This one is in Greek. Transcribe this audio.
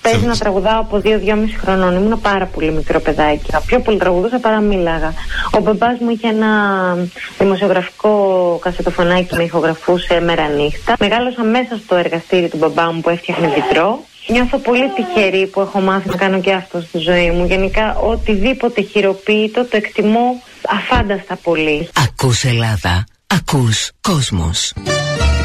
παίζει να τραγουδάω από 2-2,5 χρονών. Ήμουν πάρα πολύ μικρό παιδάκι. Πιο πολύ τραγουδούσα παρά μίλαγα. Ο μπαμπάς μου είχε ένα δημοσιογραφικό κασετοφωνάκι με ηχογραφούσε μέρα νύχτα. Μεγάλωσα μέσα στο εργαστήρι του μπαμπά μου που έφτιαχνε βιτρό. Νιώθω πολύ τυχερή που έχω μάθει να κάνω και αυτό στη ζωή μου. Γενικά, οτιδήποτε χειροποίητο το εκτιμώ αφάνταστα πολύ. Ακούς Ελλάδα, ακούς κόσμος.